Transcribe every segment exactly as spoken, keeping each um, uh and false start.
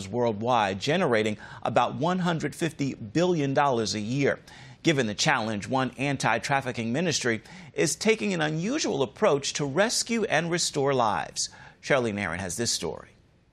worldwide, generating about one hundred fifty billion dollars a year. Given the challenge, one anti-trafficking ministry is taking an unusual approach to rescue and restore lives. Charlene Aaron has this story.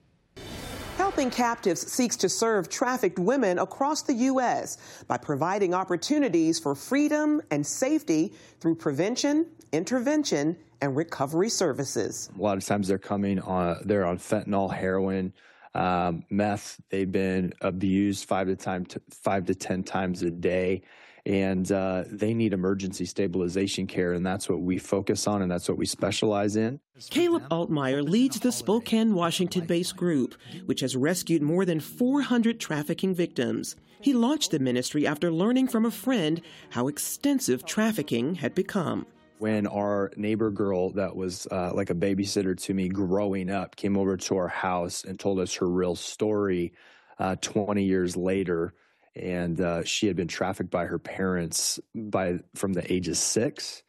Helping Captives seeks to serve trafficked women across the U S by providing opportunities for freedom and safety through prevention, intervention, and recovery services. A lot of times they're coming on, they're on fentanyl, heroin, um, meth. They've been abused five to time, five to ten times a day. And uh, they need emergency stabilization care, and that's what we focus on, and that's what we specialize in. Caleb Altmeyer leads the Spokane, Washington-based group, which has rescued more than four hundred trafficking victims. He launched the ministry after learning from a friend how extensive trafficking had become. When our neighbor girl that was uh, like a babysitter to me growing up came over to our house and told us her real story uh, twenty years later, and uh, she had been trafficked by her parents by from the age of six,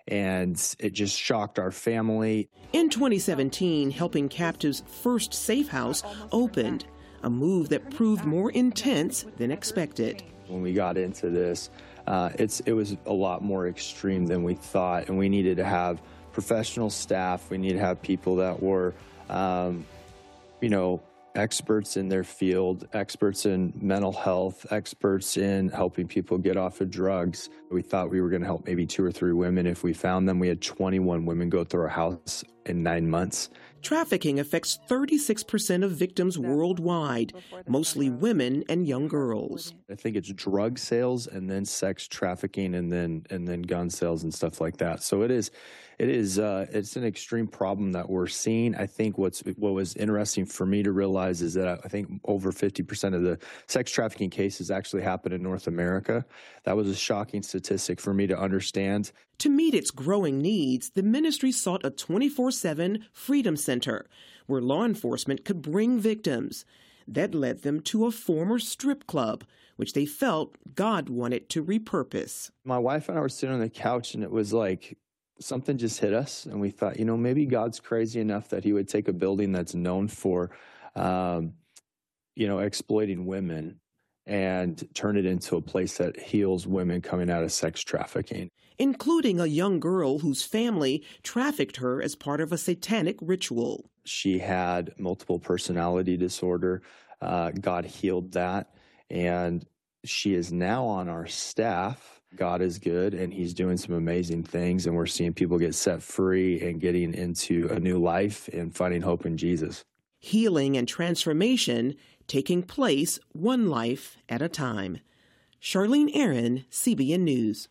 and it just shocked our family. In twenty seventeen, Helping Captives' first safe house opened, a move that proved more intense than expected. When we got into this, uh, it's it was a lot more extreme than we thought, and we needed to have professional staff. We needed to have people that were, um, you know, experts in their field, experts in mental health, experts in helping people get off of drugs. We thought we were going to help maybe two or three women if we found them. We had twenty-one women go through our house in nine months. Trafficking affects thirty-six percent of victims worldwide, mostly women and young girls. I think it's drug sales and then sex trafficking and then and then gun sales and stuff like that. So it is It is, uh, it's an extreme problem that we're seeing. I think what's what was interesting for me to realize is that I think over fifty percent of the sex trafficking cases actually happen in North America. That was a shocking statistic for me to understand. To meet its growing needs, the ministry sought a twenty-four seven Freedom Center where law enforcement could bring victims. That led them to a former strip club, which they felt God wanted to repurpose. My wife and I were sitting on the couch, and it was like, something just hit us, and we thought, you know, maybe God's crazy enough that he would take a building that's known for, um, you know, exploiting women and turn it into a place that heals women coming out of sex trafficking. Including a young girl whose family trafficked her as part of a satanic ritual. She had multiple personality disorder. Uh, God healed that, and she is now on our staff. God is good, and he's doing some amazing things, and we're seeing people get set free and getting into a new life and finding hope in Jesus. Healing and transformation taking place one life at a time. Charlene Aaron, C B N News.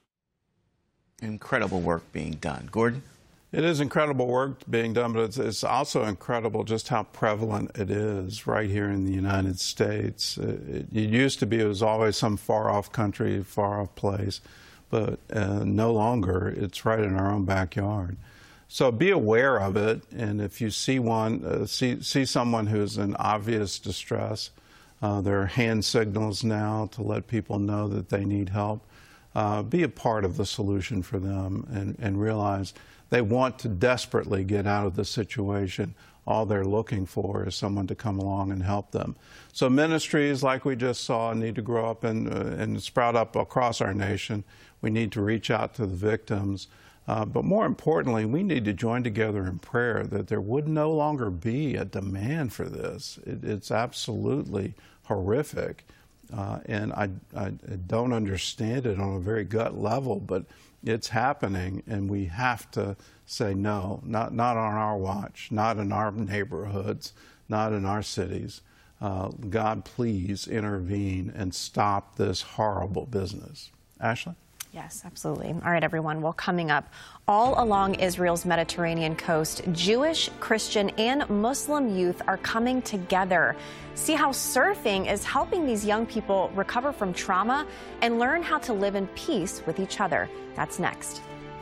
Incredible work being done. Gordon? It is incredible work being done, but it's, it's also incredible just how prevalent it is right here in the United States. It, it used to be it was always some far-off country, far-off place, but uh, no longer. It's right in our own backyard. So be aware of it, and if you see one, uh, see, see someone who's in obvious distress, uh, there are hand signals now to let people know that they need help. Uh, be a part of the solution for them and, and realize they want to desperately get out of the situation. All they're looking for is someone to come along and help them. So ministries like we just saw need to grow up and, uh, and sprout up across our nation. We need to reach out to the victims. Uh, but more importantly, we need to join together in prayer that there would no longer be a demand for this. It, it's absolutely horrific. Uh, and I, I don't understand it on a very gut level, but it's happening, and we have to say no, not, not on our watch, not in our neighborhoods, not in our cities. Uh, God, please intervene and stop this horrible business. Ashley? Yes, absolutely. All right, everyone. Well, coming up, all along Israel's Mediterranean coast, Jewish, Christian, and Muslim youth are coming together. See how surfing is helping these young people recover from trauma and learn how to live in peace with each other. That's next.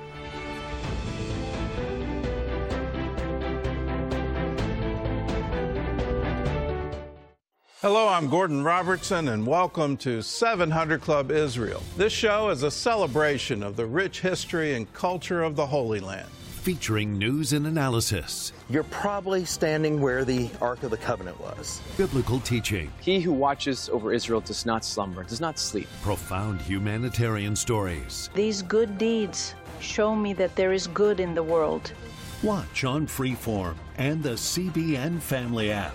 Hello, I'm Gordon Robertson, and welcome to seven hundred Club Israel. This show is a celebration of the rich history and culture of the Holy Land. featuring news and analysis. You're probably standing where the Ark of the Covenant was. Biblical teaching. He who watches over Israel does not slumber, does not sleep. Profound humanitarian stories. These good deeds show me that there is good in the world. Watch on Freeform and the C B N Family app.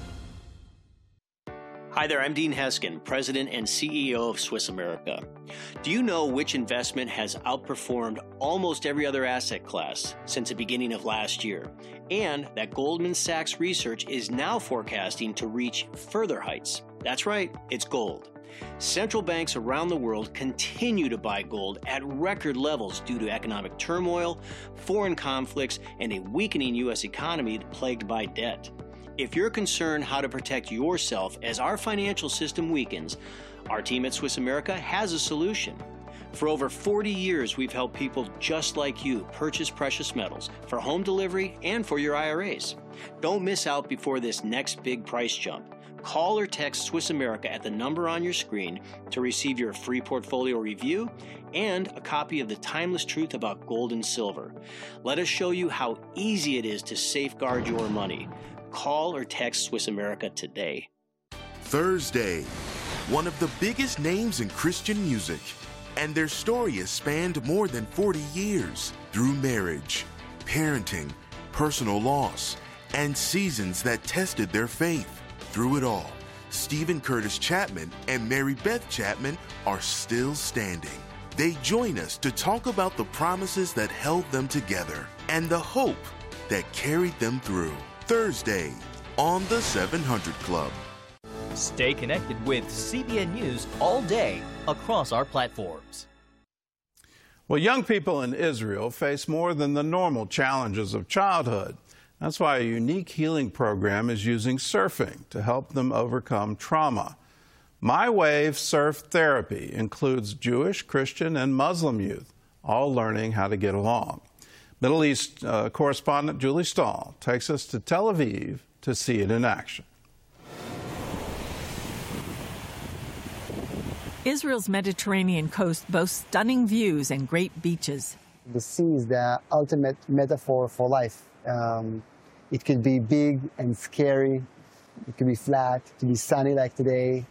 Hi there, I'm Dean Heskin, President and C E O of Swiss America. Do you know which investment has outperformed almost every other asset class since the beginning of last year? And that Goldman Sachs research is now forecasting to reach further heights. That's right, it's gold. Central banks around the world continue to buy gold at record levels due to economic turmoil, foreign conflicts, and a weakening U S economy plagued by debt. If you're concerned how to protect yourself as our financial system weakens, our team at Swiss America has a solution. For over forty years, we've helped people just like you purchase precious metals for home delivery and for your I R As. Don't miss out before this next big price jump. Call or text Swiss America at the number on your screen to receive your free portfolio review and a copy of The Timeless Truth About Gold and Silver. Let us show you how easy it is to safeguard your money. Call or text Swiss America today. Thursday, one of the biggest names in Christian music, and their story has spanned more than forty years through marriage, parenting, personal loss, and seasons that tested their faith. Through it all, Stephen Curtis Chapman and Mary Beth Chapman are still standing. They join us to talk about the promises that held them together and the hope that carried them through. Thursday on the seven hundred Club. Stay connected with C B N News all day across our platforms. Well, young people in Israel face more than the normal challenges of childhood. That's why a unique healing program is using surfing to help them overcome trauma. My Wave Surf Therapy includes Jewish, Christian, and Muslim youth, all learning how to get along. Middle East uh, correspondent Julie Stahl takes us to Tel Aviv to see it in action. Israel's Mediterranean coast boasts stunning views and great beaches. The sea is the ultimate metaphor for life. Um, it could be big and scary. It could be flat. It could be sunny like today.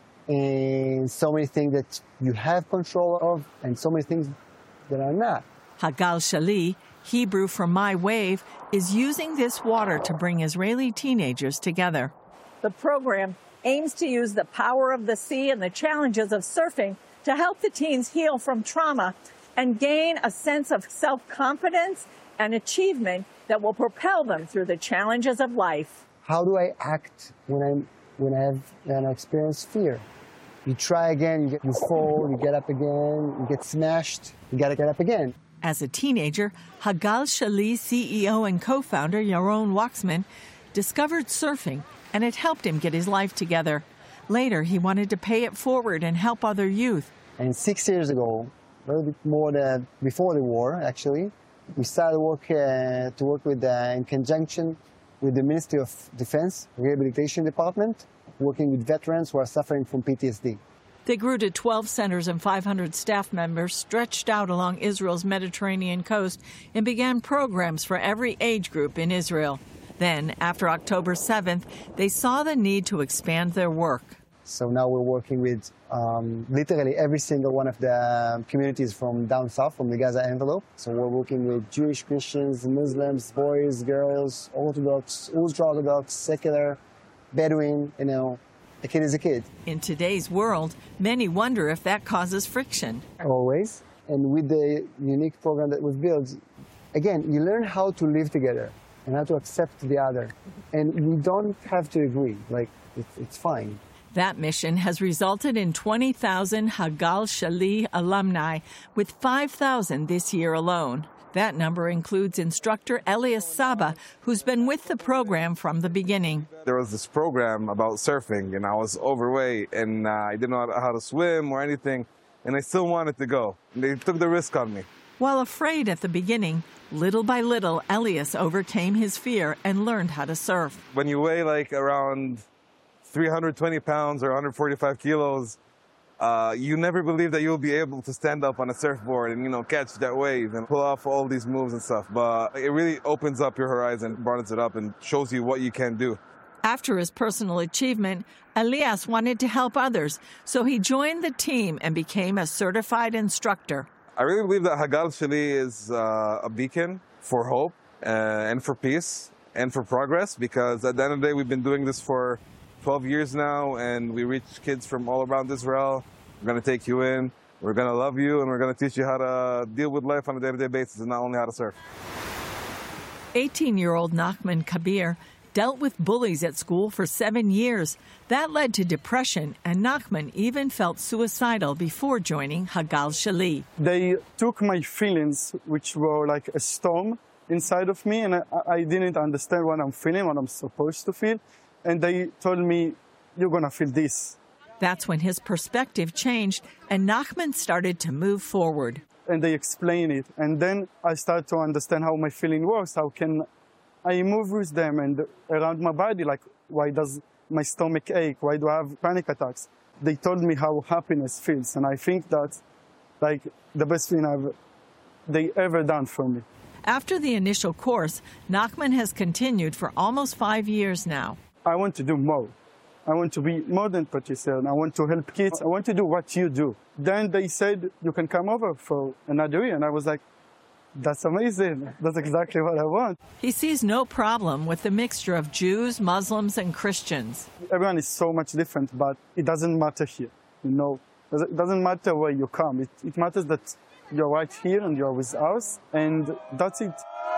And so many things that you have control of and so many things that are not. Hagal Shali, Hebrew for My Wave, is using this water to bring Israeli teenagers together. The program aims to use the power of the sea and the challenges of surfing to help the teens heal from trauma and gain a sense of self-confidence and achievement that will propel them through the challenges of life. How do I act when I'm when I have an experience fear? You try again, you, get, you fall, you get up again, you get smashed, you got to get up again. As a teenager, Hagal Shali C E O and co-founder Yaron Waxman discovered surfing, and it helped him get his life together. Later, he wanted to pay it forward and help other youth. And six years ago, a little bit more than before the war, actually, we started work uh, to work with, uh, in conjunction with the Ministry of Defense Rehabilitation Department, working with veterans who are suffering from P T S D. They grew to twelve centers and five hundred staff members stretched out along Israel's Mediterranean coast and began programs for every age group in Israel. Then, after October seventh, they saw the need to expand their work. So now we're working with um, literally every single one of the communities from down south, from the Gaza envelope. So we're working with Jewish, Christians, Muslims, boys, girls, Orthodox, ultra-Orthodox, secular, Bedouin, you know. A kid is a kid. In today's world, many wonder if that causes friction. Always. And with the unique program that we've built, again, you learn how to live together and how to accept the other. And we don't have to agree. Like, it's, it's fine. That mission has resulted in twenty thousand Hagal Shali alumni, with five thousand this year alone. That number includes instructor Elias Saba, who's been with the program from the beginning. There was this program about surfing, and I was overweight, and uh, I didn't know how to swim or anything, and I still wanted to go. And they took the risk on me. While afraid at the beginning, little by little, Elias overcame his fear and learned how to surf. When you weigh like around three hundred twenty pounds or one hundred forty-five kilos, uh, you never believe that you'll be able to stand up on a surfboard and, you know, catch that wave and pull off all these moves and stuff. But it really opens up your horizon, broadens it up, and shows you what you can do. After his personal achievement, Elias wanted to help others, so he joined the team and became a certified instructor. I really believe that Hagal Shali is uh, a beacon for hope uh, and for peace and for progress, because at the end of the day, we've been doing this for twelve years now, and we reach kids from all around Israel. We're going to take you in, we're going to love you, and we're going to teach you how to deal with life on a day-to-day basis and not only how to surf. eighteen-year-old Nachman Kabir dealt with bullies at school for seven years. That led to depression, and Nachman even felt suicidal before joining Hagal Shali. They took my feelings, which were like a storm inside of me, and I, I didn't understand what I'm feeling, what I'm supposed to feel. And they told me, you're going to feel this. That's when his perspective changed, and Nachman started to move forward. And they explained it. And then I started to understand how my feeling works. How can I move with them and around my body? Like, why does my stomach ache? Why do I have panic attacks? They told me how happiness feels. And I think that's like the best thing I've they ever done for me. After the initial course, Nachman has continued for almost five years now. I want to do more. I want to be more than practitioner. I want to help kids. I want to do what you do. Then they said, you can come over for another year. And I was like, that's amazing. That's exactly what I want. He sees no problem with the mixture of Jews, Muslims, and Christians. Everyone is so much different, but it doesn't matter here. You know, it doesn't matter where you come. It, it matters that you're right here and you're with us, and that's it.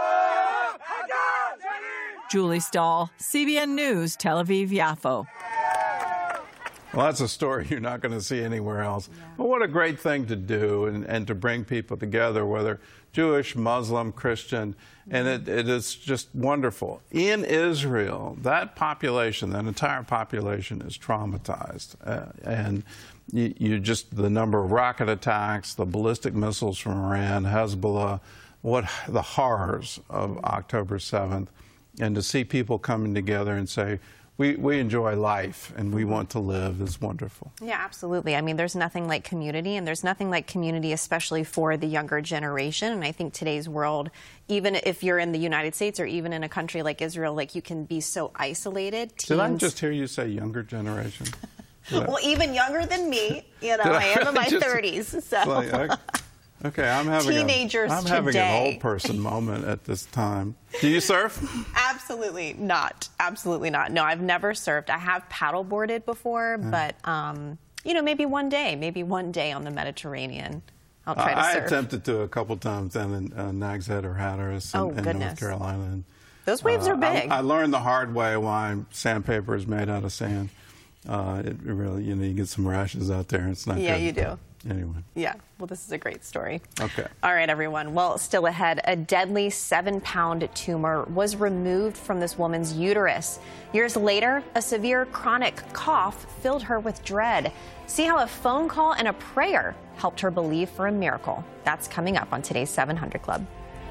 Julie Stahl, C B N News, Tel Aviv Yafo. Well, that's a story you're not going to see anywhere else. Yeah. But what a great thing to do, and, and to bring people together, whether Jewish, Muslim, Christian, and it, it is just wonderful. In Israel, that population, that entire population is traumatized. Uh, and you, you just, the number of rocket attacks, the ballistic missiles from Iran, Hezbollah, what the horrors of October seventh, and to see people coming together and say, We, we enjoy life and we want to live is wonderful. Yeah, absolutely. I mean, there's nothing like community, and there's nothing like community, especially for the younger generation. And I think today's world, even if you're in the United States or even in a country like Israel, like you can be so isolated. Teens... Did I just hear you say younger generation? Well, even younger than me. You know, I, I am in my just... thirties. So. Like, I... Okay, I'm having teenagers a, I'm today. having an old person moment at this time. Do you surf? Absolutely not. Absolutely not. No, I've never surfed. I have paddleboarded before, yeah. but um, you know, maybe one day, maybe one day on the Mediterranean, I'll try uh, to I surf. I attempted to a couple times down in uh, Nags Head or Hatteras in, oh, in North Carolina. And, Those waves uh, are big. I, I learned the hard way why sandpaper is made out of sand. Uh, it really, you know, you get some rashes out there. It's not yeah, good. you do. Anyway. Yeah, well, this is a great story. Okay. All right, everyone. Well, still ahead, a deadly seven-pound tumor was removed from this woman's uterus. Years later, a severe chronic cough filled her with dread. See how a phone call and a prayer helped her believe for a miracle. That's coming up on today's seven hundred Club.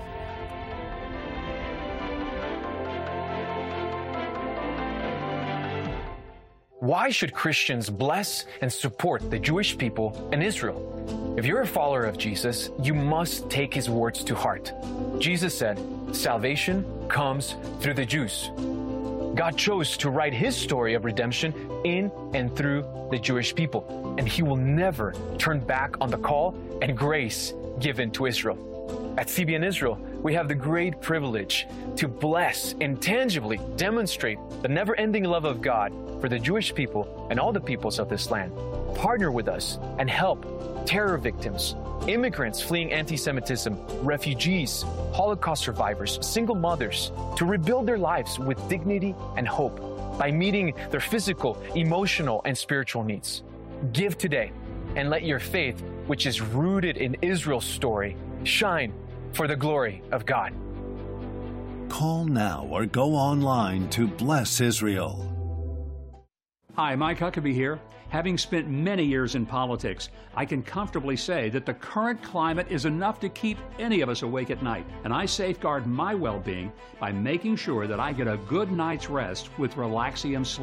Why should Christians bless and support the Jewish people in Israel? If you're a follower of Jesus, you must take his words to heart. Jesus said, salvation comes through the Jews. God chose to write his story of redemption in and through the Jewish people, and he will never turn back on the call and grace given to Israel. At C B N Israel, we have the great privilege to bless and tangibly demonstrate the never-ending love of God for the Jewish people and all the peoples of this land. Partner with us and help terror victims, immigrants fleeing anti-Semitism, refugees, Holocaust survivors, single mothers, to rebuild their lives with dignity and hope by meeting their physical, emotional, and spiritual needs. Give today and let your faith, which is rooted in Israel's story, shine for the glory of God. Call now or go online to Bless Israel. Hi, Mike Huckabee here. Having spent many years in politics, I can comfortably say that the current climate is enough to keep any of us awake at night, and I safeguard my well-being by making sure that I get a good night's rest with Relaxium Sleep.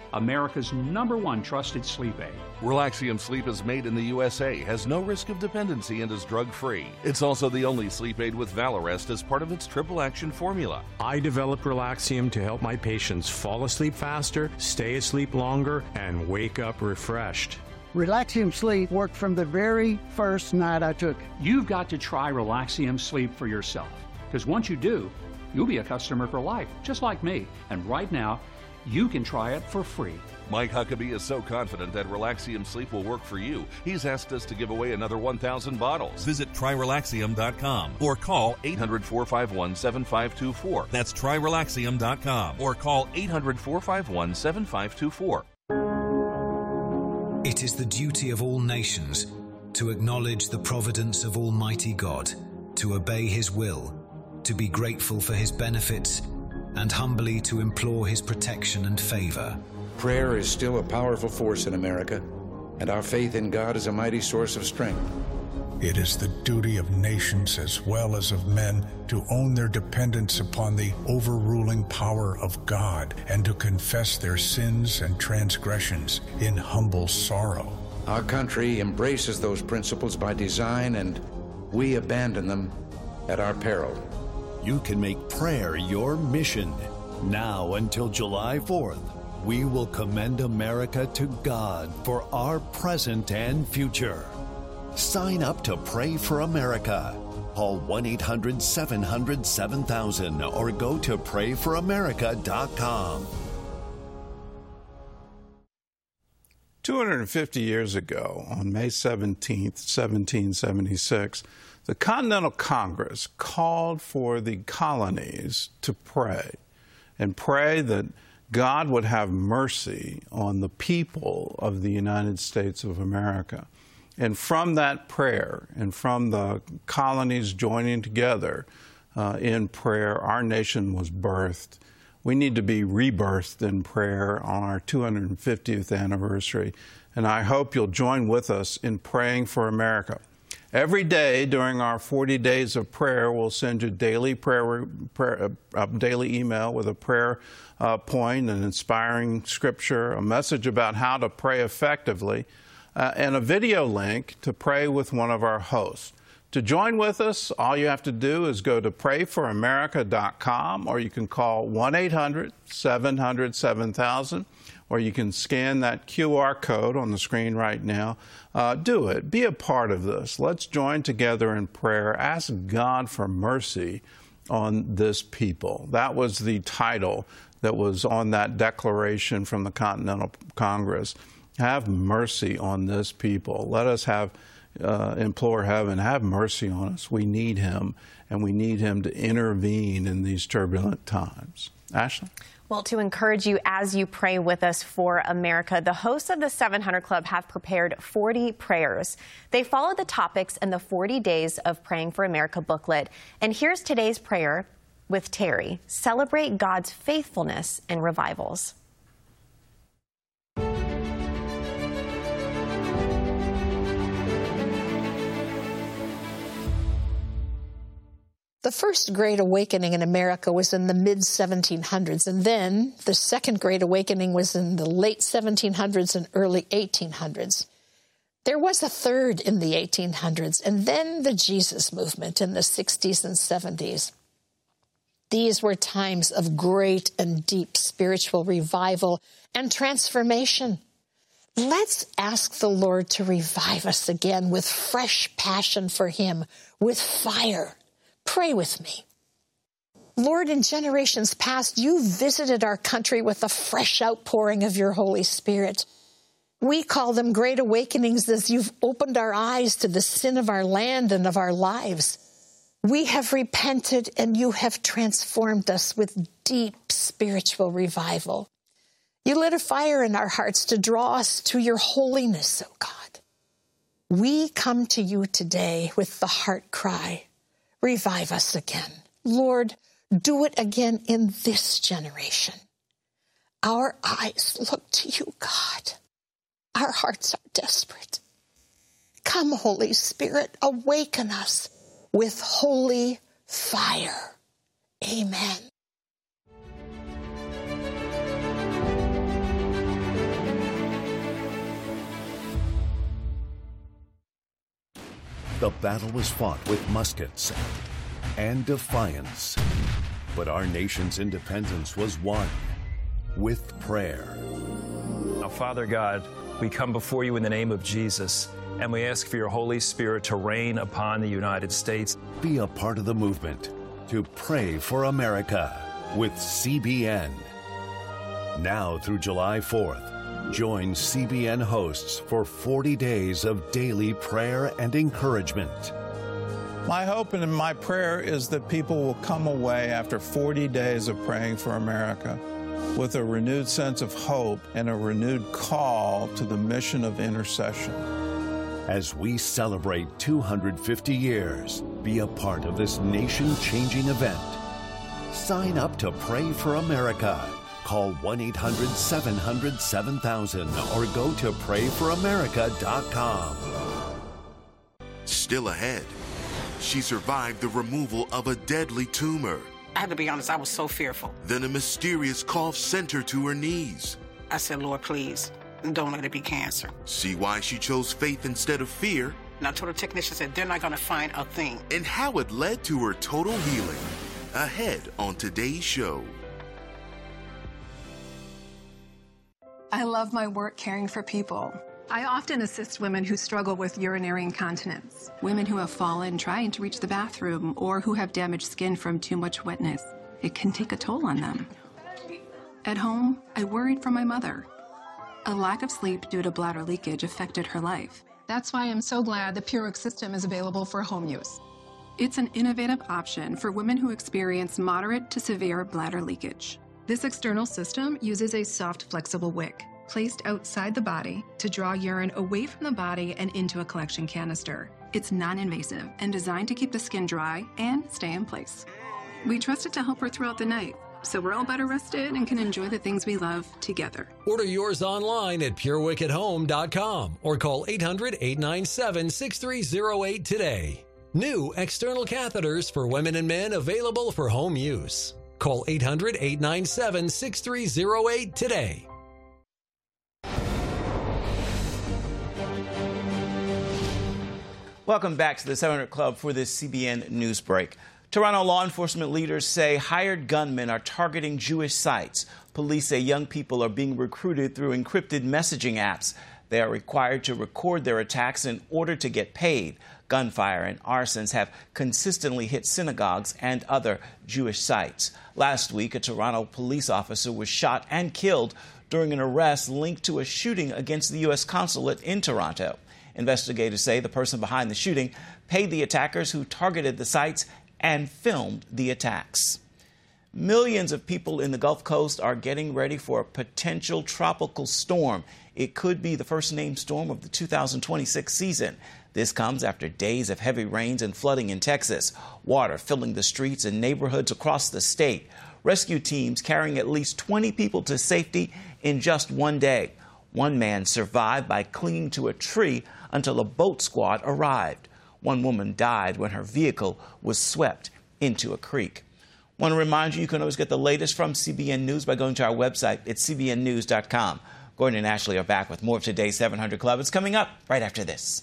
America's number one trusted sleep aid. Relaxium Sleep is made in the U S A, has no risk of dependency, and is drug-free. It's also the only sleep aid with Valarest as part of its triple action formula. I developed Relaxium to help my patients fall asleep faster, stay asleep longer, and wake up refreshed. Relaxium Sleep worked from the very first night I took it. You've got to try Relaxium Sleep for yourself, because once you do, you'll be a customer for life, just like me. And right now, you can try it for free. Mike Huckabee is so confident that Relaxium Sleep will work for you, he's asked us to give away another one thousand bottles. Visit try relaxium dot com or call eight hundred, four five one, seven five two four. That's try relaxium dot com Or call eight hundred, four five one, seven five two four. It is the duty of all nations to acknowledge the providence of Almighty God, to obey His will, to be grateful for His benefits, and humbly to implore His protection and favor. Prayer is still a powerful force in America, and our faith in God is a mighty source of strength. It is the duty of nations as well as of men to own their dependence upon the overruling power of God and to confess their sins and transgressions in humble sorrow. Our country embraces those principles by design, and we abandon them at our peril. You can make prayer your mission. Now until July fourth, we will commend America to God for our present and future. Sign up to Pray for America. Call one eight hundred, seven hundred, seven thousand or go to pray for america dot com. two hundred fifty years ago, on May seventeenth, seventeen seventy-six, the Continental Congress called for the colonies to pray and pray that God would have mercy on the people of the United States of America. And from that prayer and from the colonies joining together uh, in prayer, our nation was birthed. We need to be rebirthed in prayer on our two hundred fiftieth anniversary. And I hope you'll join with us in praying for America. Every day during our forty days of prayer, we'll send you daily prayer, prayer a daily email with a prayer uh, point, an inspiring scripture, a message about how to pray effectively, uh, and a video link to pray with one of our hosts. To join with us, all you have to do is go to pray for america dot com, or you can call one eight hundred, seven hundred, seven thousand, or you can scan that Q R code on the screen right now. Uh, do it. Be a part of this. Let's join together in prayer. Ask God for mercy on this people. That was the title that was on that declaration from the Continental Congress. Have mercy on this people. Let us have Uh, implore heaven, have mercy on us. We need Him, and we need Him to intervene in these turbulent times. Ashley? Well, to encourage you as you pray with us for America, the hosts of the seven hundred Club have prepared forty prayers. They follow the topics in the forty Days of Praying for America booklet. And here's today's prayer with Terry. Celebrate God's faithfulness in revivals. The first Great Awakening in America was in the mid seventeen hundreds, and then the second Great Awakening was in the late seventeen hundreds and early eighteen hundreds. There was a third in the eighteen hundreds, and then the Jesus movement in the sixties and seventies. These were times of great and deep spiritual revival and transformation. Let's ask the Lord to revive us again with fresh passion for Him, with fire. Pray with me. Lord, in generations past, you visited our country with a fresh outpouring of your Holy Spirit. We call them great awakenings as you've opened our eyes to the sin of our land and of our lives. We have repented and you have transformed us with deep spiritual revival. You lit a fire in our hearts to draw us to your holiness, O God. We come to you today with the heart cry. Revive us again. Lord, do it again in this generation. Our eyes look to you, God. Our hearts are desperate. Come, Holy Spirit, awaken us with holy fire. Amen. The battle was fought with muskets and defiance. But our nation's independence was won with prayer. Now, Father God, we come before you in the name of Jesus, and we ask for your Holy Spirit to reign upon the United States. Be a part of the movement to pray for America with C B N. Now through July fourth, join C B N hosts for forty days of daily prayer and encouragement. My hope and my prayer is that people will come away after forty days of praying for America with a renewed sense of hope and a renewed call to the mission of intercession. As we celebrate two hundred fifty years, be a part of this nation-changing event. Sign up to Pray for America. Call one eight hundred seven hundred seven thousand or go to pray for america dot com. Still ahead, she survived the removal of a deadly tumor. I have to be honest, I was so fearful. Then a mysterious cough sent her to her knees. I said, Lord, please, don't let it be cancer. See why she chose faith instead of fear. And I told the technician, said, they're not going to find a thing. And how it led to her total healing. Ahead on today's show. I love my work caring for people. I often assist women who struggle with urinary incontinence, women who have fallen trying to reach the bathroom, or who have damaged skin from too much wetness. It can take a toll on them. At home, I worried for my mother. A lack of sleep due to bladder leakage affected her life. That's why I'm so glad the PureWick system is available for home use. It's an innovative option for women who experience moderate to severe bladder leakage. This external system uses a soft, flexible wick placed outside the body to draw urine away from the body and into a collection canister. It's non-invasive and designed to keep the skin dry and stay in place. We trust it to help her throughout the night, so we're all better rested and can enjoy the things we love together. Order yours online at pure wick at home dot com or call eight hundred, eight nine seven, six three zero eight today. New external catheters for women and men available for home use. Call eight hundred, eight nine seven, six three zero eight today. Welcome back to the seven hundred Club for this C B N News Break. Toronto law enforcement leaders say hired gunmen are targeting Jewish sites. Police say young people are being recruited through encrypted messaging apps. They are required to record their attacks in order to get paid. Gunfire and arsons have consistently hit synagogues and other Jewish sites. Last week, a Toronto police officer was shot and killed during an arrest linked to a shooting against the U S consulate in Toronto. Investigators say the person behind the shooting paid the attackers who targeted the sites and filmed the attacks. Millions of people in the Gulf Coast are getting ready for a potential tropical storm. It could be the first named storm of the two thousand twenty-six season. This comes after days of heavy rains and flooding in Texas, water filling the streets and neighborhoods across the state. Rescue teams carrying at least twenty people to safety in just one day. One man survived by clinging to a tree until a boat squad arrived. One woman died when her vehicle was swept into a creek. I want to remind you, you can always get the latest from C B N News by going to our website at c b n news dot com. Gordon and Ashley are back with more of today's seven hundred Club. It's coming up right after this.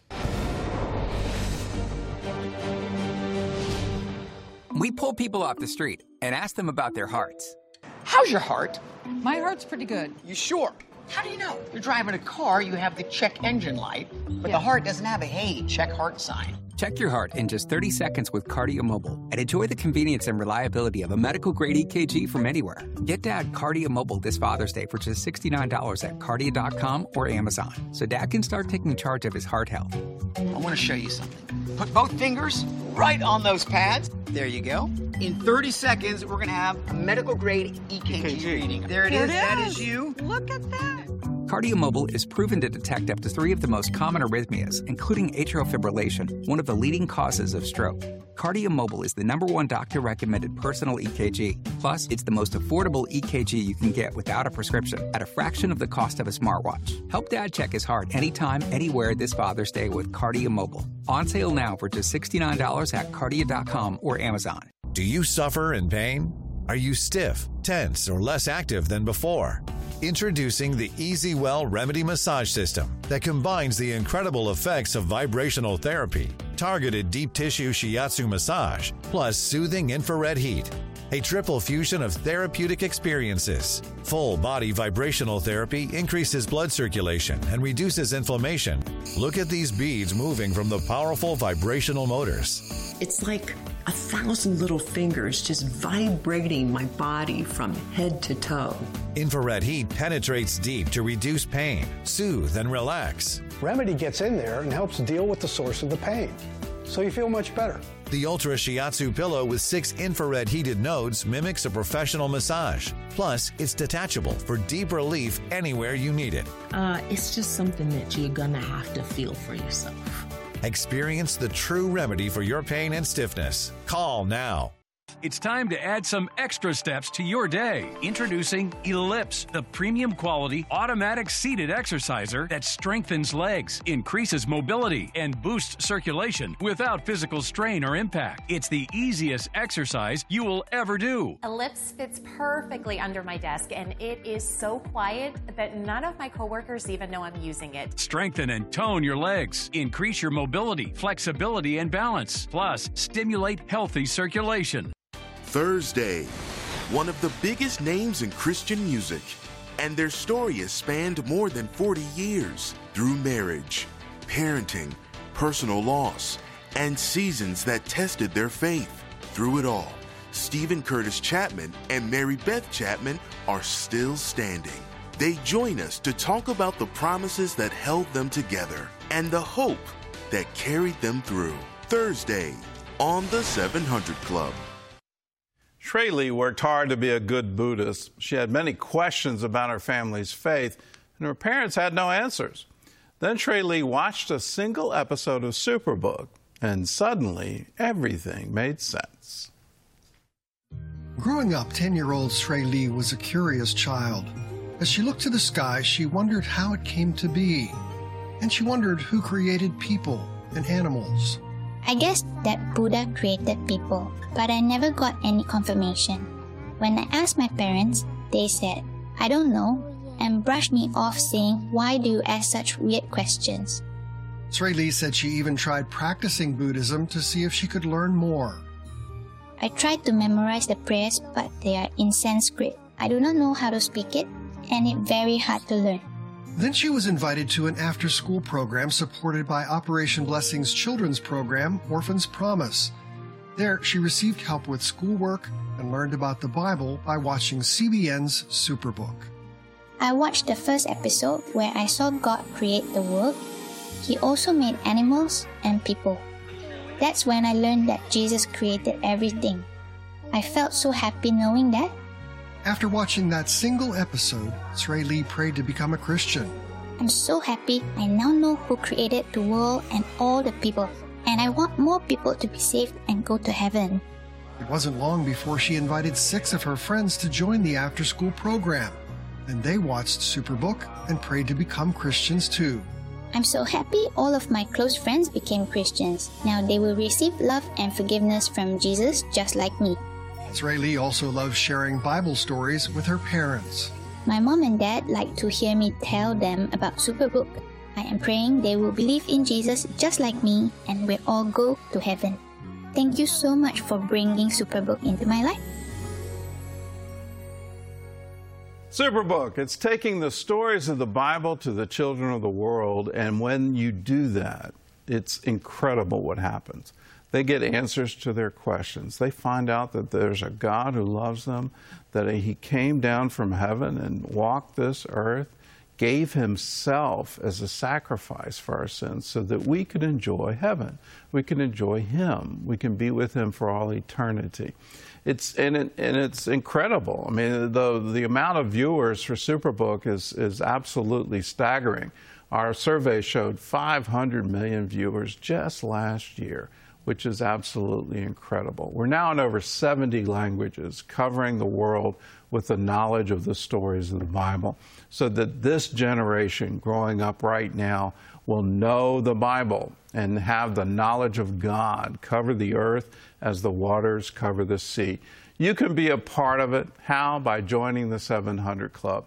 We pull people off the street and ask them about their hearts. How's your heart? My heart's pretty good. You sure? How do you know? You're driving a car, you have the check engine light, but yeah. The heart doesn't have a hey, check heart sign. Check your heart in just thirty seconds with Cardio Mobile and enjoy the convenience and reliability of a medical-grade E K G from anywhere. Get Dad Cardio Mobile this Father's Day for just sixty-nine dollars at cardio dot com or Amazon, so Dad can start taking charge of his heart health. I want to show you something. Put both fingers right on those pads. There you go. In thirty seconds, we're going to have a medical-grade E K G, E K G reading. There it there is. It that is. is you. Look at that. Cardio Mobile is proven to detect up to three of the most common arrhythmias, including atrial fibrillation, one of the leading causes of stroke. Cardio Mobile is the number one doctor-recommended personal E K G. Plus, it's the most affordable E K G you can get without a prescription at a fraction of the cost of a smartwatch. Help Dad check his heart anytime, anywhere this Father's Day with Cardio Mobile. On sale now for just sixty-nine dollars at cardio dot com or Amazon. Do you suffer in pain? Are you stiff, tense, or less active than before? Introducing the EasyWell Remedy Massage System that combines the incredible effects of vibrational therapy, targeted deep tissue shiatsu massage, plus soothing infrared heat. A triple fusion of therapeutic experiences. Full body vibrational therapy increases blood circulation and reduces inflammation. Look at these beads moving from the powerful vibrational motors. It's like a thousand little fingers just vibrating my body from head to toe. Infrared heat penetrates deep to reduce pain, soothe, and relax. Remedy gets in there and helps deal with the source of the pain, so you feel much better. The Ultra Shiatsu pillow with six infrared heated nodes mimics a professional massage. Plus, it's detachable for deep relief anywhere you need it. Uh, it's just something that you're gonna have to feel for yourself. Experience the true remedy for your pain and stiffness. Call now. It's time to add some extra steps to your day. Introducing Ellipse, the premium quality automatic seated exerciser that strengthens legs, increases mobility, and boosts circulation without physical strain or impact. It's the easiest exercise you will ever do. Ellipse fits perfectly under my desk, and it is so quiet that none of my coworkers even know I'm using it. Strengthen and tone your legs, increase your mobility, flexibility, and balance, plus stimulate healthy circulation. Thursday, one of the biggest names in Christian music, and their story has spanned more than forty years through marriage, parenting, personal loss, and seasons that tested their faith. Through it all, Stephen Curtis Chapman and Mary Beth Chapman are still standing. They join us to talk about the promises that held them together and the hope that carried them through. Thursday on the seven hundred Club. Trey Lee worked hard to be a good Buddhist. She had many questions about her family's faith, and her parents had no answers. Then Trey Lee watched a single episode of Superbook, and suddenly everything made sense. Growing up, ten-year-old Trey Lee was a curious child. As she looked to the sky, she wondered how it came to be. And she wondered who created people and animals. I guess that Buddha created people, but I never got any confirmation. When I asked my parents, they said, I don't know, and brushed me off saying, why do you ask such weird questions? Trey Lee said she even tried practicing Buddhism to see if she could learn more. I tried to memorize the prayers, but they are in Sanskrit. I do not know how to speak it, and it's very hard to learn. Then she was invited to an after-school program supported by Operation Blessing's children's program, Orphan's Promise. There, she received help with schoolwork and learned about the Bible by watching C B N's Superbook. I watched the first episode where I saw God create the world. He also made animals and people. That's when I learned that Jesus created everything. I felt so happy knowing that. After watching that single episode, Trey Lee prayed to become a Christian. I'm so happy I now know who created the world and all the people, and I want more people to be saved and go to heaven. It wasn't long before she invited six of her friends to join the after-school program, and they watched Superbook and prayed to become Christians too. I'm so happy all of my close friends became Christians. Now they will receive love and forgiveness from Jesus just like me. Trey Lee also loves sharing Bible stories with her parents. My mom and dad like to hear me tell them about Superbook. I am praying they will believe in Jesus just like me and we'll all go to heaven. Thank you so much for bringing Superbook into my life. Superbook, it's taking the stories of the Bible to the children of the world, and when you do that, it's incredible what happens. They get answers to their questions. They find out that there's a God who loves them, that He came down from heaven and walked this earth, gave Himself as a sacrifice for our sins so that we could enjoy heaven. We can enjoy Him. We can be with Him for all eternity. It's, and, it, and it's incredible. I mean, the, the amount of viewers for Superbook is, is absolutely staggering. Our survey showed five hundred million viewers just last year, which is absolutely incredible. We're now in over seventy languages, covering the world with the knowledge of the stories of the Bible, so that this generation growing up right now will know the Bible and have the knowledge of God cover the earth as the waters cover the sea. You can be a part of it. How? By joining the seven hundred Club.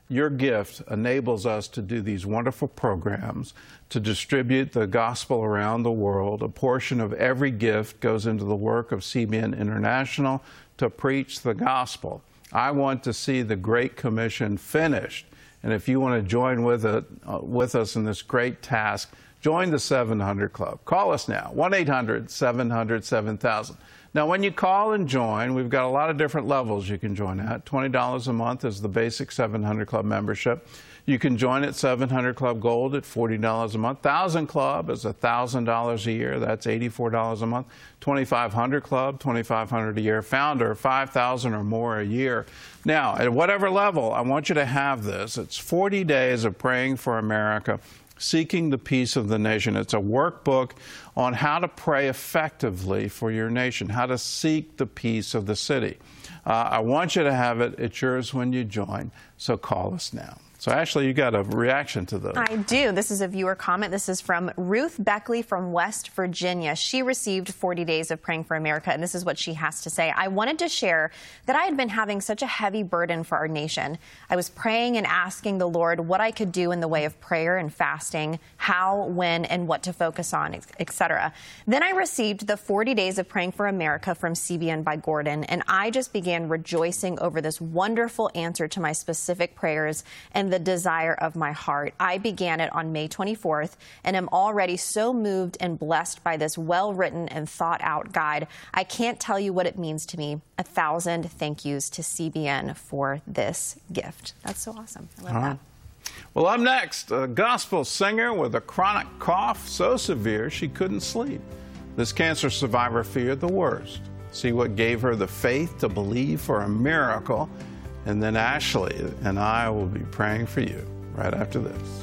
Your gift enables us to do these wonderful programs, to distribute the gospel around the world. A portion of every gift goes into the work of C B N International to preach the gospel. I want to see the Great Commission finished. And if you want to join with, it, uh, with us in this great task, join the seven hundred Club. Call us now, one eight hundred seven hundred seven thousand. Now, when you call and join, we've got a lot of different levels you can join at. twenty dollars a month is the basic seven hundred Club membership. You can join at seven hundred Club Gold at forty dollars a month. one thousand Club is one thousand dollars a year. That's eighty-four dollars a month. twenty-five hundred Club, twenty-five hundred dollars a year. Founder, five thousand dollars or more a year. Now, at whatever level, I want you to have this. It's forty days of praying for America, seeking the peace of the nation. It's a workbook on how to pray effectively for your nation, how to seek the peace of the city. Uh, I want you to have it. It's yours when you join, so call us now. So, Ashley, you got a reaction to this. I do. This is a viewer comment. This is from Ruth Beckley from West Virginia. She received forty days of Praying for America, and this is what she has to say. I wanted to share that I had been having such a heavy burden for our nation. I was praying and asking the Lord what I could do in the way of prayer and fasting, how, when, and what to focus on, et cetera. Then I received the forty days of Praying for America from C B N by Gordon, and I just began rejoicing over this wonderful answer to my specific prayers and the desire of my heart. I began it on May twenty-fourth and am already so moved and blessed by this well-written and thought-out guide. I can't tell you what it means to me. A thousand thank yous to C B N for this gift. That's so awesome. I love uh-huh. that. Well, up next, a gospel singer with a chronic cough so severe she couldn't sleep. This cancer survivor feared the worst. See what gave her the faith to believe for a miracle. And then Ashley and I will be praying for you right after this.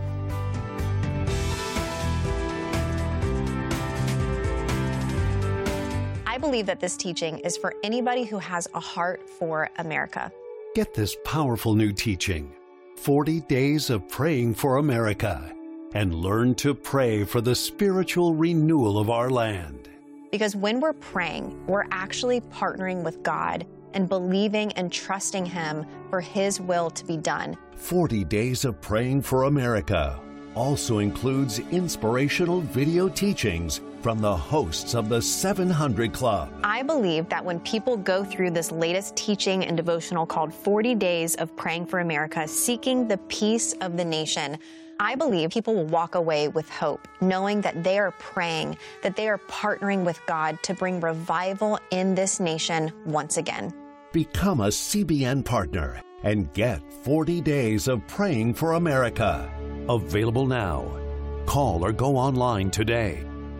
I believe that this teaching is for anybody who has a heart for America. Get this powerful new teaching, forty days of Praying for America, and learn to pray for the spiritual renewal of our land. Because when we're praying, we're actually partnering with God and believing and trusting Him for His will to be done. forty days of Praying for America also includes inspirational video teachings from the hosts of the seven hundred Club. I believe that when people go through this latest teaching and devotional called forty days of Praying for America, seeking the peace of the nation, I believe people will walk away with hope, knowing that they are praying, that they are partnering with God to bring revival in this nation once again. Become a C B N partner and get forty days of Praying for America. Available now. Call or go online today.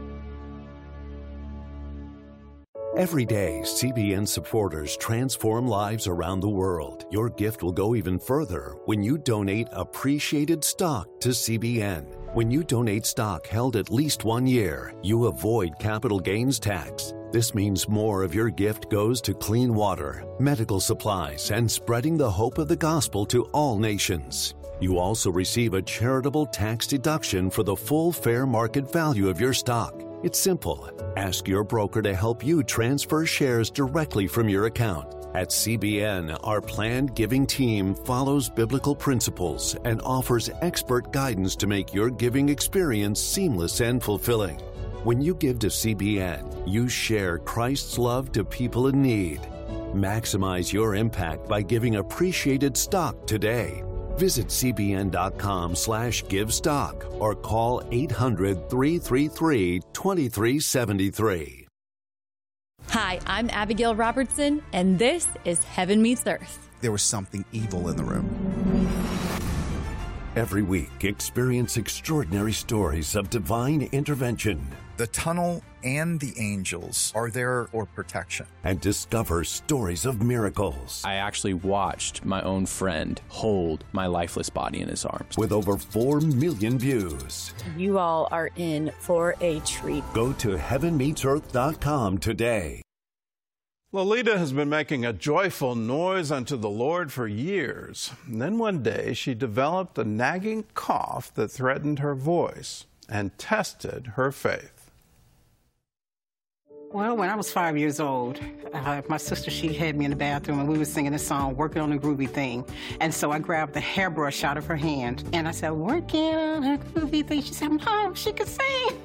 Every day, C B N supporters transform lives around the world. Your gift will go even further when you donate appreciated stock to C B N. When you donate stock held at least one year, you avoid capital gains tax. This means more of your gift goes to clean water, medical supplies, and spreading the hope of the gospel to all nations. You also receive a charitable tax deduction for the full fair market value of your stock. It's simple. Ask your broker to help you transfer shares directly from your account. At C B N, our planned giving team follows biblical principles and offers expert guidance to make your giving experience seamless and fulfilling. When you give to C B N, you share Christ's love to people in need. Maximize your impact by giving appreciated stock today. Visit cbn.com slash give stock or call eight hundred, three three three, two three seven three. Hi, I'm Abigail Robertson, and this is Heaven Meets Earth. There was something evil in the room. Every week, experience extraordinary stories of divine intervention. The tunnel and the angels are there for protection. And discover stories of miracles. I actually watched my own friend hold my lifeless body in his arms. With over four million views. You all are in for a treat. Go to heaven meets earth dot com today. Lolita has been making a joyful noise unto the Lord for years. And then one day she developed a nagging cough that threatened her voice and tested her faith. Well, when I was five years old, uh, my sister, she had me in the bathroom and we were singing this song, Working on a Groovy Thing. And so I grabbed the hairbrush out of her hand and I said, working on a groovy thing. She said, Mom, she could sing.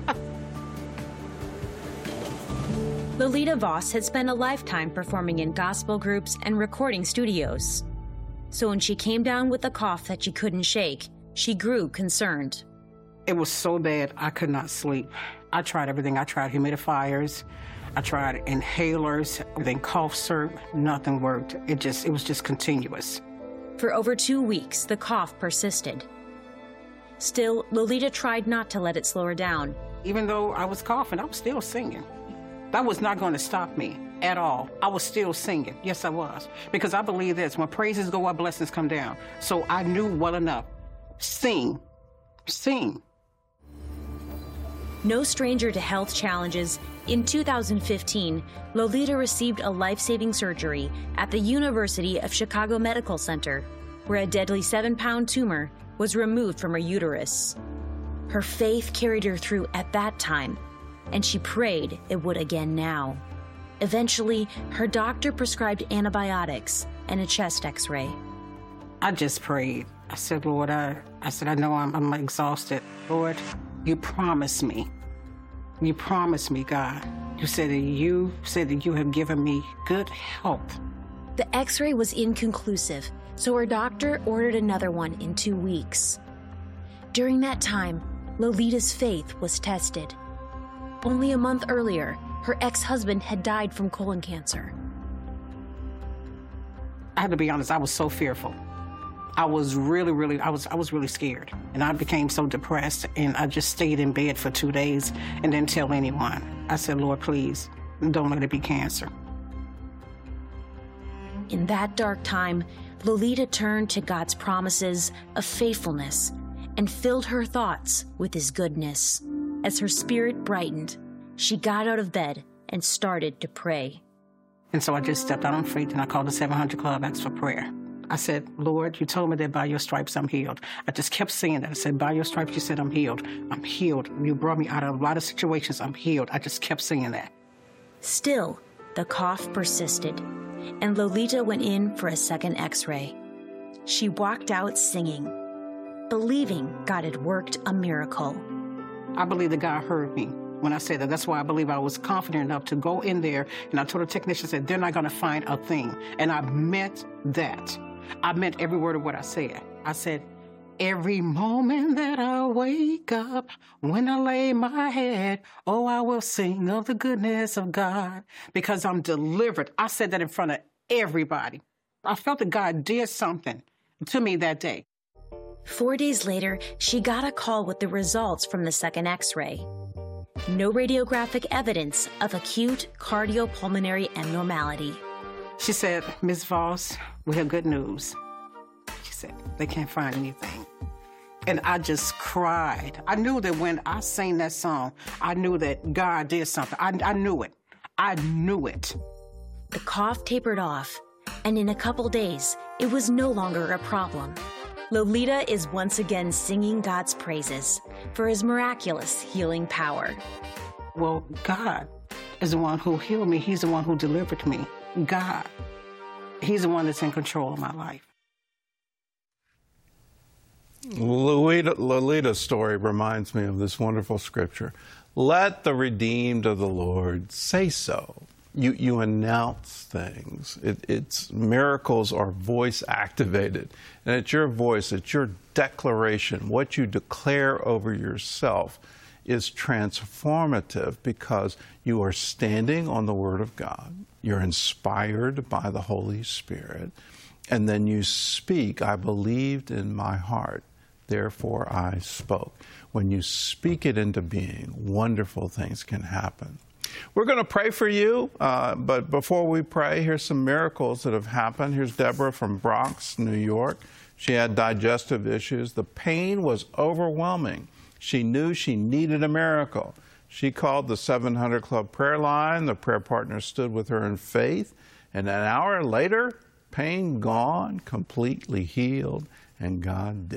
Lolita Voss had spent a lifetime performing in gospel groups and recording studios. So when she came down with a cough that she couldn't shake, she grew concerned. It was so bad, I could not sleep. I tried everything. I tried humidifiers. I tried inhalers, then cough syrup. Nothing worked. It just, it was just continuous. For over two weeks, the cough persisted. Still, Lolita tried not to let it slow her down. Even though I was coughing, I was still singing. That was not going to stop me at all. I was still singing. Yes, I was. Because I believe this, when praises go up, blessings come down. So I knew well enough. Sing. Sing. No stranger to health challenges, in two thousand fifteen, Lolita received a life-saving surgery at the University of Chicago Medical Center, where a deadly seven-pound tumor was removed from her uterus. Her faith carried her through at that time, and she prayed it would again now. Eventually, her doctor prescribed antibiotics and a chest x-ray. I just prayed. I said, Lord, I, I said, I know I'm, I'm exhausted. Lord, you promised me. You promised me, God. You said that you said that you have given me good health. The x-ray was inconclusive, so her doctor ordered another one in two weeks. During that time, Lolita's faith was tested. Only a month earlier, her ex-husband had died from colon cancer. I have to be honest, I was so fearful. I was really, really, I was, I was really scared. And I became so depressed, and I just stayed in bed for two days and didn't tell anyone. I said, Lord, please, don't let it be cancer. In that dark time, Lolita turned to God's promises of faithfulness and filled her thoughts with His goodness. As her spirit brightened, she got out of bed and started to pray. And so I just stepped out on faith and I called the seven hundred Club, asked for prayer. I said, Lord, you told me that by your stripes I'm healed. I just kept saying that. I said, by your stripes you said I'm healed. I'm healed. You brought me out of a lot of situations. I'm healed. I just kept saying that. Still, the cough persisted, and Lolita went in for a second x-ray. She walked out singing, believing God had worked a miracle. I believe that God heard me when I said that. That's why I believe I was confident enough to go in there, and I told the technician, said, they're not going to find a thing. And I meant that. I meant every word of what I said. I said, every moment that I wake up, when I lay my head, oh, I will sing of the goodness of God because I'm delivered. I said that in front of everybody. I felt that God did something to me that day. Four days later, she got a call with the results from the second x-ray. No radiographic evidence of acute cardiopulmonary abnormality. She said, Miz Voss, we have good news. She said, they can't find anything. And I just cried. I knew that when I sang that song, I knew that God did something. I, I knew it. I knew it. The cough tapered off, and in a couple days, it was no longer a problem. Lolita is once again singing God's praises for His miraculous healing power. Well, God is the one who healed me. He's the one who delivered me. God. He's the one that's in control of my life. Lolita, Lolita's story reminds me of this wonderful scripture. Let the redeemed of the Lord say so. You, you announce things. It, it's miracles are voice activated. And it's your voice, it's your declaration. What you declare over yourself is transformative because you are standing on the Word of God. You're inspired by the Holy Spirit. And then you speak, I believed in my heart, therefore I spoke. When you speak it into being, wonderful things can happen. We're going to pray for you, uh, but before we pray, here's some miracles that have happened. Here's Deborah from Bronx, New York. She had digestive issues. The pain was overwhelming. She knew she needed a miracle. She called the seven hundred Club prayer line. The prayer partner stood with her in faith. And an hour later, pain gone, completely healed, and God did it.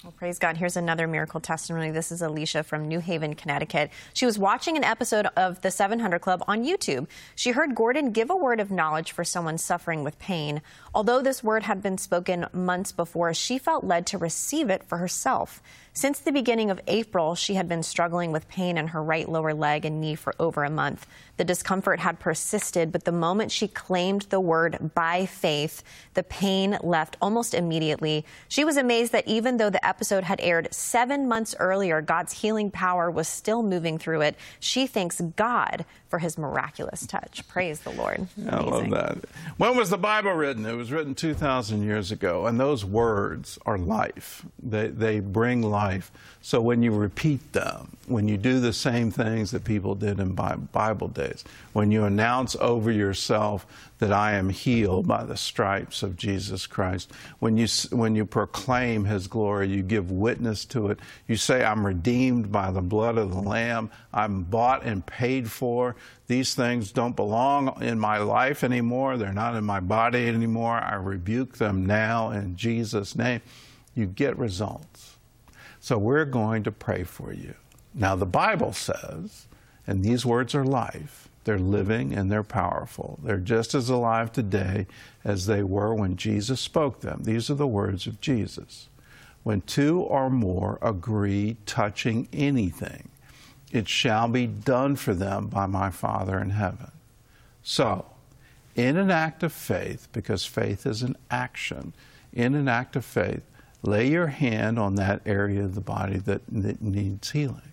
Well, praise God. Here's another miracle testimony. This is Alicia from New Haven, Connecticut. She was watching an episode of the seven hundred Club on YouTube. She heard Gordon give a word of knowledge for someone suffering with pain. Although this word had been spoken months before, she felt led to receive it for herself. Since the beginning of April, she had been struggling with pain in her right lower leg and knee for over a month. The discomfort had persisted, but the moment she claimed the word by faith, the pain left almost immediately. She was amazed that even though the episode had aired seven months earlier, God's healing power was still moving through it. She thanks God for his miraculous touch. Praise the Lord. I love that. When was the Bible written? It was written two thousand years ago, and those words are life. They, they bring life. So when you repeat them, when you do the same things that people did in Bible days, when you announce over yourself that I am healed by the stripes of Jesus Christ, when you, when you proclaim his glory, you give witness to it, you say I'm redeemed by the blood of the Lamb, I'm bought and paid for, these things don't belong in my life anymore, they're not in my body anymore, I rebuke them now in Jesus' name, you get results. So we're going to pray for you. Now the Bible says, and these words are life, they're living and they're powerful. They're just as alive today as they were when Jesus spoke them. These are the words of Jesus. When two or more agree touching anything, it shall be done for them by my Father in heaven. So, in an act of faith, because faith is an action, in an act of faith, lay your hand on that area of the body that, that needs healing.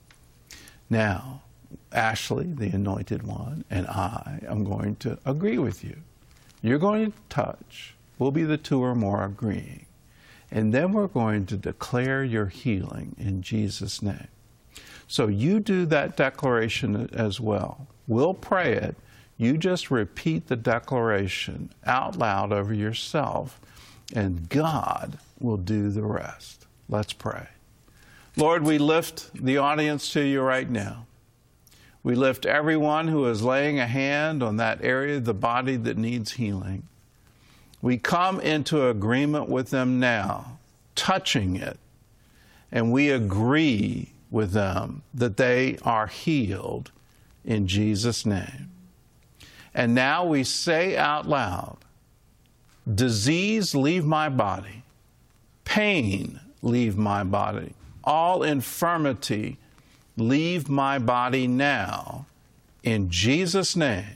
Now, Ashley, the anointed one, and I am going to agree with you. You're going to touch. We'll be the two or more agreeing. And then we're going to declare your healing in Jesus' name. So you do that declaration as well. We'll pray it. You just repeat the declaration out loud over yourself, and God will do the rest. Let's pray. Lord, we lift the audience to you right now. We lift everyone who is laying a hand on that area of the body that needs healing. We come into agreement with them now, touching it, and we agree with them that they are healed in Jesus' name. And now we say out loud, disease, leave my body. Pain, leave my body. All infirmity, leave my body now. In Jesus' name,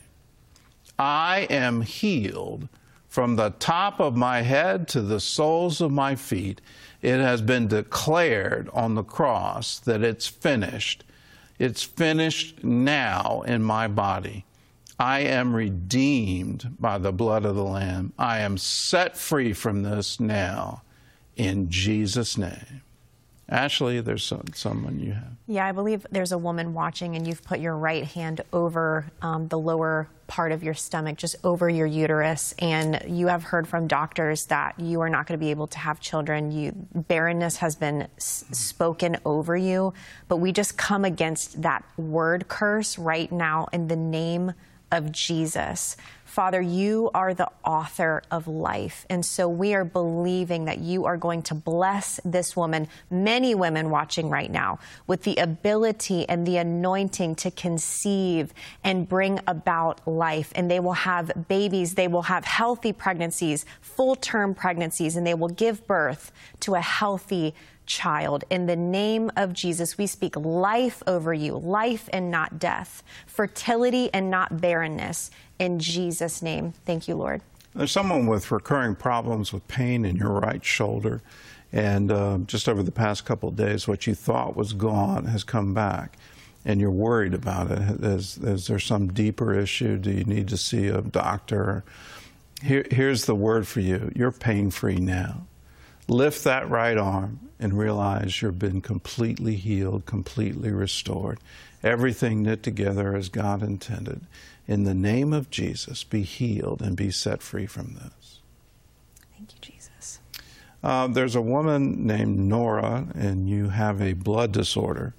I am healed from the top of my head to the soles of my feet. It has been declared on the cross that it's finished. It's finished now in my body. I am redeemed by the blood of the Lamb. I am set free from this now in Jesus' name. Ashley, there's some, someone you have. Yeah, I believe there's a woman watching, and you've put your right hand over um, the lower part of your stomach, just over your uterus, and you have heard from doctors that you are not going to be able to have children. You, barrenness has been s- spoken over you, but we just come against that word curse right now in the name of Jesus. Father, you are the author of life, and so we are believing that you are going to bless this woman, many women watching right now, with the ability and the anointing to conceive and bring about life. And they will have babies, they will have healthy pregnancies, full-term pregnancies, and they will give birth to a healthy child. In the name of Jesus, we speak life over you, life and not death, fertility and not barrenness. In Jesus' name, thank you, Lord. There's someone with recurring problems with pain in your right shoulder, and uh, just over the past couple of days, what you thought was gone has come back, and you're worried about it. Is, is there some deeper issue? Do you need to see a doctor? Here, here's the word for you. You're pain-free now. Lift that right arm and realize you've been completely healed, completely restored. Everything knit together as God intended. In the name of Jesus, be healed and be set free from this. Thank you, Jesus. Uh, there's a woman named Nora, and you have a blood disorder.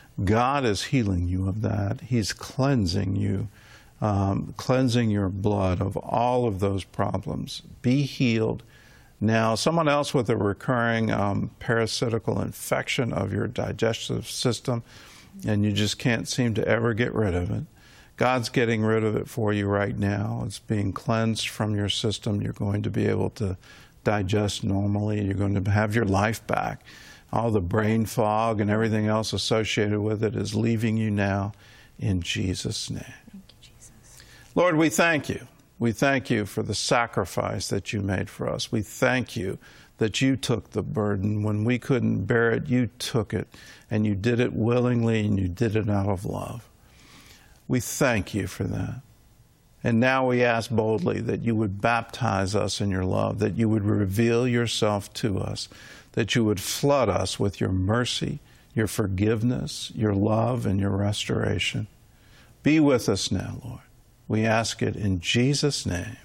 God is healing you of that. He's cleansing you, um, cleansing your blood of all of those problems. Be healed Now, someone else with a recurring um, parasitical infection of your digestive system, and you just can't seem to ever get rid of it. God's getting rid of it for you right now. It's being cleansed from your system. You're going to be able to digest normally. You're going to have your life back. All the brain fog and everything else associated with it is leaving you now in Jesus' name. Thank you, Jesus. Lord, we thank you. We thank you for the sacrifice that you made for us. We thank you that you took the burden. When we couldn't bear it, you took it, and you did it willingly, and you did it out of love. We thank you for that. And now we ask boldly that you would baptize us in your love, that you would reveal yourself to us, that you would flood us with your mercy, your forgiveness, your love, and your restoration. Be with us now, Lord. We ask it in Jesus' name.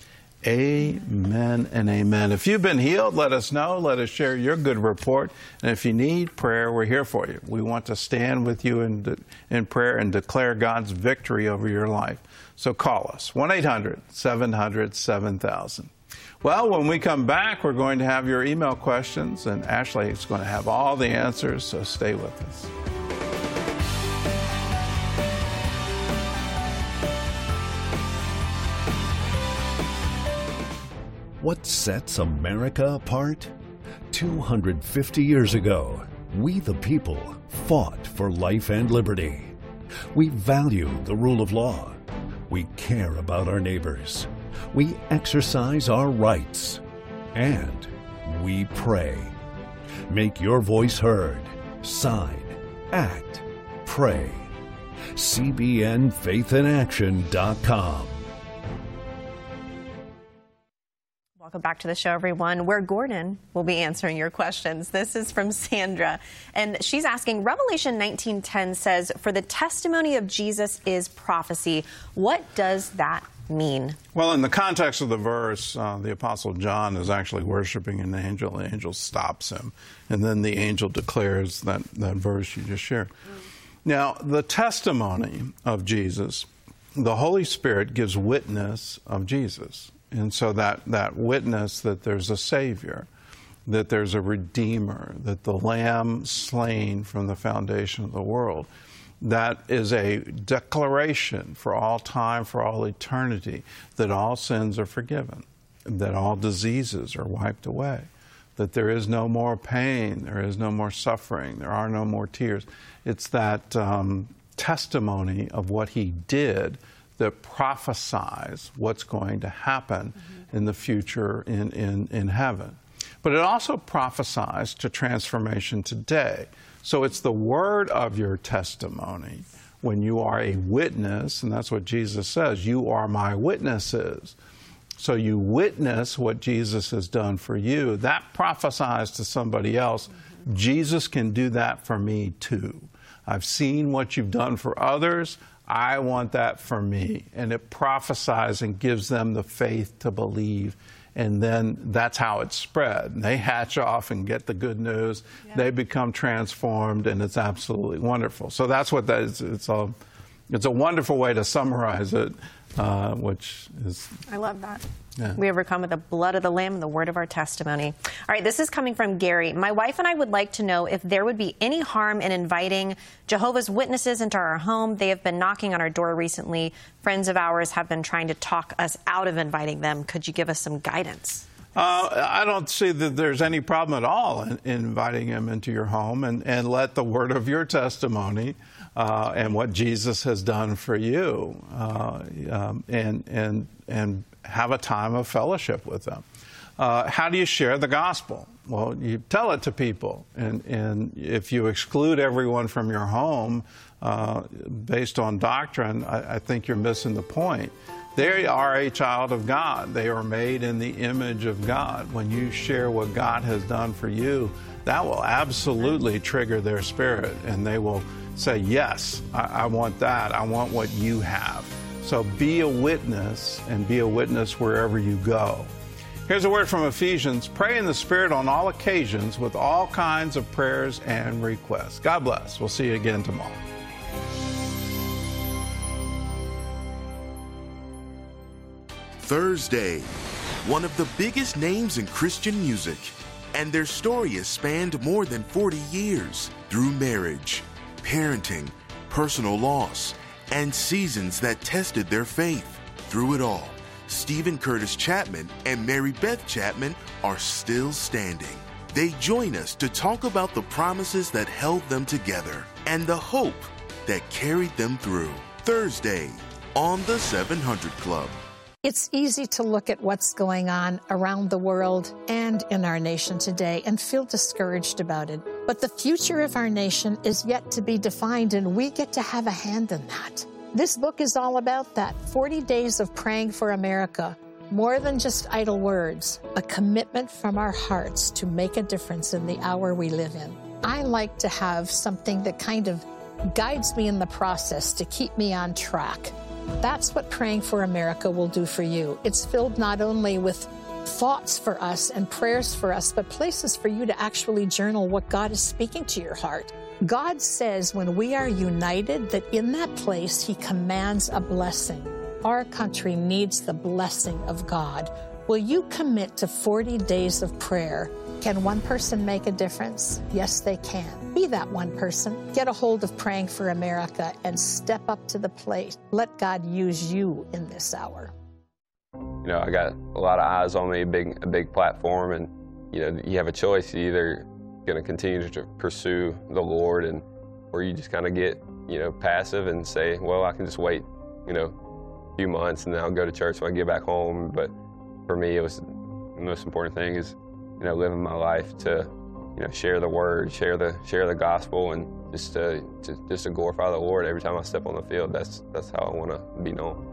Amen and amen. If you've been healed, let us know. Let us share your good report. And if you need prayer, we're here for you. We want to stand with you in, in prayer and declare God's victory over your life. So call us, one eight hundred, seven hundred, seven thousand. Well, when we come back, we're going to have your email questions, and Ashley is going to have all the answers, so stay with us. What sets America apart? two hundred fifty years ago, we the people fought for life and liberty. We value the rule of law. We care about our neighbors. We exercise our rights. And we pray. Make your voice heard. Sign. Act. Pray. C B N faith in action dot com. Welcome back to the show, everyone, where Gordon will be answering your questions. This is from Sandra, and she's asking, Revelation nineteen ten says, for the testimony of Jesus is prophecy. What does that mean? Well, in the context of the verse, uh, the Apostle John is actually worshiping an angel. The angel stops him, and then the angel declares that, that verse you just shared. Mm. Now, the testimony of Jesus, the Holy Spirit gives witness of Jesus. And so that, that witness that there's a Savior, that there's a Redeemer, that the Lamb slain from the foundation of the world, that is a declaration for all time, for all eternity, that all sins are forgiven, that all diseases are wiped away, that there is no more pain, there is no more suffering, there are no more tears. It's that um, testimony of what He did that prophesies what's going to happen mm-hmm. in the future in, in, in heaven. But it also prophesies to transformation today. So it's the word of your testimony when you are a witness, and that's what Jesus says, you are my witnesses. So you witness what Jesus has done for you. That prophesies to somebody else. Mm-hmm. Jesus can do that for me too. I've seen what you've done for others. I want that for me. And it prophesies and gives them the faith to believe. And then that's how it's spread. And they hatch off and get the good news. Yeah. They become transformed, and it's absolutely wonderful. So that's what that is. It's a, it's a wonderful way to summarize it, uh, which is... I love that. Yeah. We overcome with the blood of the Lamb and the word of our testimony. All right, this is coming from Gary. My wife and I would like to know if there would be any harm in inviting Jehovah's Witnesses into our home. They have been knocking on our door recently. Friends of ours have been trying to talk us out of inviting them. Could you give us some guidance? Uh, I don't see that there's any problem at all in, in inviting them into your home, and, and let the word of your testimony uh, and what Jesus has done for you uh, um, and and and have a time of fellowship with them. Uh, how do you share the gospel? Well, you tell it to people, and, and if you exclude everyone from your home uh, based on doctrine, I, I think you're missing the point. They are a child of God. They are made in the image of God. When you share what God has done for you, that will absolutely trigger their spirit, and they will say, yes, I, I want that. I want what you have. So be a witness, and be a witness wherever you go. Here's a word from Ephesians. Pray in the Spirit on all occasions with all kinds of prayers and requests. God bless. We'll see you again tomorrow. Thursday, one of the biggest names in Christian music, and their story has spanned more than forty years through marriage, parenting, personal loss, and seasons that tested their faith. Through it all, Stephen Curtis Chapman and Mary Beth Chapman are still standing. They join us to talk about the promises that held them together and the hope that carried them through. Thursday on the seven hundred Club. It's easy to look at what's going on around the world and in our nation today and feel discouraged about it. But the future of our nation is yet to be defined, and we get to have a hand in that. This book is all about that. forty days of praying for America. More than just idle words, a commitment from our hearts to make a difference in the hour we live in. I like to have something that kind of guides me in the process to keep me on track. That's what Praying for America will do for you. It's filled not only with thoughts for us and prayers for us, but places for you to actually journal what God is speaking to your heart. God says when we are united, that in that place, He commands a blessing. Our country needs the blessing of God. Will you commit to forty days of prayer? Can one person make a difference? Yes, they can. Be that one person. Get a hold of Praying for America and step up to the plate. Let God use you in this hour. You know, I got a lot of eyes on me, a big, a big platform, and, you know, you have a choice. You're either going to continue to pursue the Lord, and or you just kind of get, you know, passive and say, well, I can just wait, you know, a few months and then I'll go to church when I get back home. But for me, it was the most important thing is, you know, living my life to, you know, share the word, share the share the gospel, and just to, to just to glorify the Lord every time I step on the field. That's that's how I want to be known.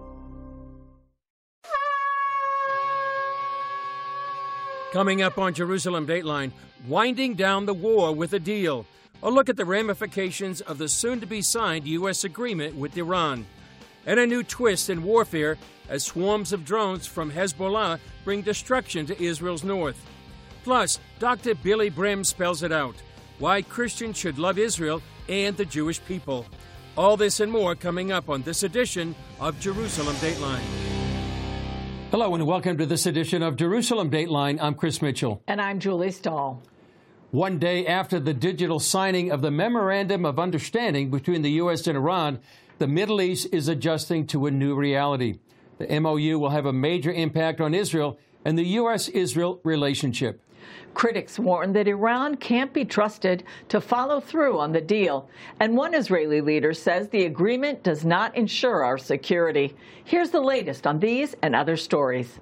Coming up on Jerusalem Dateline, winding down the war with a deal. A look at the ramifications of the soon-to-be-signed U S agreement with Iran. And a new twist in warfare as swarms of drones from Hezbollah bring destruction to Israel's north. Plus, Doctor Billy Brim spells it out, why Christians should love Israel and the Jewish people. All this and more coming up on this edition of Jerusalem Dateline. Hello and welcome to this edition of Jerusalem Dateline. I'm Chris Mitchell. And I'm Julie Stahl. One day after the digital signing of the Memorandum of Understanding between the U S and Iran, the Middle East is adjusting to a new reality. The M O U will have a major impact on Israel and the U S Israel relationship. Critics warn that Iran can't be trusted to follow through on the deal. And one Israeli leader says the agreement does not ensure our security. Here's the latest on these and other stories.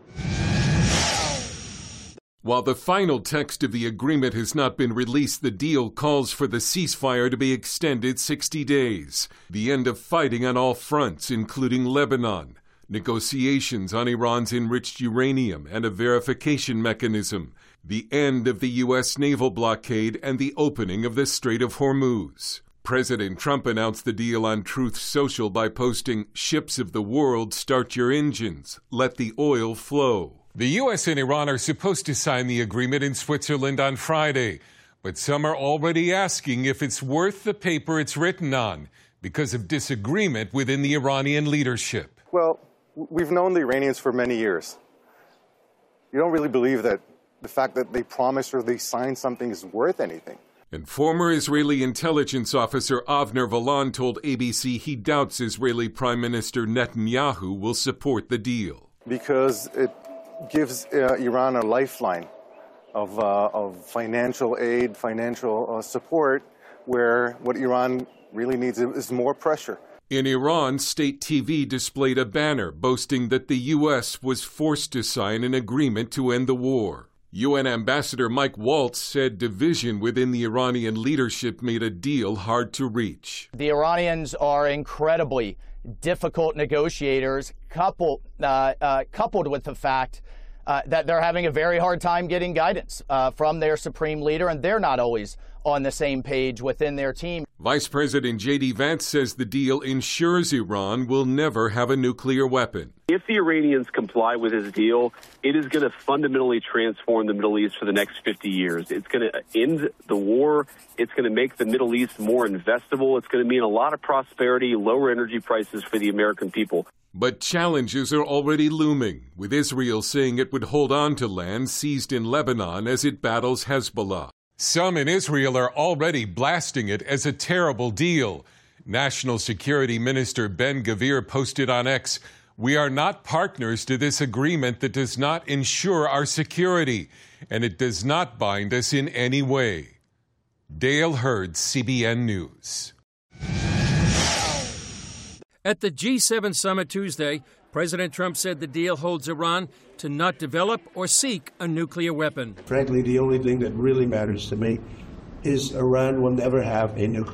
While the final text of the agreement has not been released, the deal calls for the ceasefire to be extended sixty days, the end of fighting on all fronts, including Lebanon, negotiations on Iran's enriched uranium and a verification mechanism, the end of the U S naval blockade, and the opening of the Strait of Hormuz. President Trump announced the deal on Truth Social by posting, "Ships of the world, start your engines. Let the oil flow." The U S and Iran are supposed to sign the agreement in Switzerland on Friday, but some are already asking if it's worth the paper it's written on because of disagreement within the Iranian leadership. Well, we've known the Iranians for many years. You don't really believe that the fact that they promised or they signed something is worth anything. And former Israeli intelligence officer Avner Valan told A B C he doubts Israeli Prime Minister Netanyahu will support the deal. Because it gives uh, Iran a lifeline of, uh, of financial aid, financial uh, support, where what Iran really needs is more pressure. In Iran, state T V displayed a banner boasting that the U S was forced to sign an agreement to end the war. U N Ambassador Mike Waltz said division within the Iranian leadership made a deal hard to reach. The Iranians are incredibly difficult negotiators, coupled, uh, uh, coupled with the fact uh, that they're having a very hard time getting guidance uh, from their supreme leader, and they're not always on the same page within their team. Vice President J D Vance says the deal ensures Iran will never have a nuclear weapon. If the Iranians comply with his deal, it is going to fundamentally transform the Middle East for the next fifty years. It's going to end the war. It's going to make the Middle East more investable. It's going to mean a lot of prosperity, lower energy prices for the American people. But challenges are already looming, with Israel saying it would hold on to land seized in Lebanon as it battles Hezbollah. Some in Israel are already blasting it as a terrible deal. National Security Minister Ben Gvir posted on X, "We are not partners to this agreement that does not ensure our security, and it does not bind us in any way." Dale Hurd, C B N News. At the G seven summit Tuesday, President Trump said the deal holds Iran to not develop or seek a nuclear weapon. Frankly, the only thing that really matters to me is Iran will never have a nuclear